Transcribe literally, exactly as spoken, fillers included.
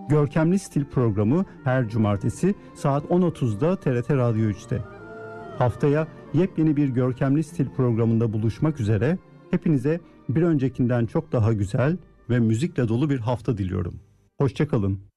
Görkemli Stil programı her cumartesi saat on otuzda T R T Radyo üçte. Haftaya yepyeni bir Görkemli Stil programında buluşmak üzere. Hepinize bir öncekinden çok daha güzel ve müzikle dolu bir hafta diliyorum. Hoşça kalın.